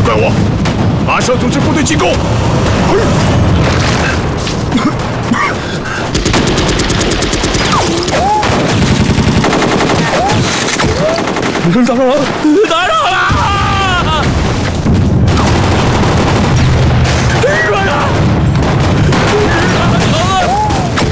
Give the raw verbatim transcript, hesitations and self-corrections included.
在我，马上组织部队进攻！ 大人，大人！